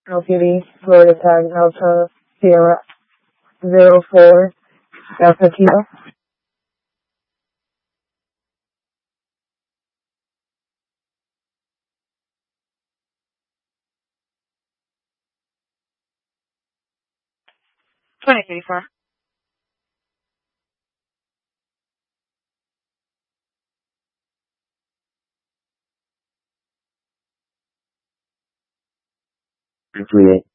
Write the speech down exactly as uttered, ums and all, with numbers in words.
L T D, Florida Tag Alpha Sierra zero four Delta Kilo. twenty eighty-four. three eight.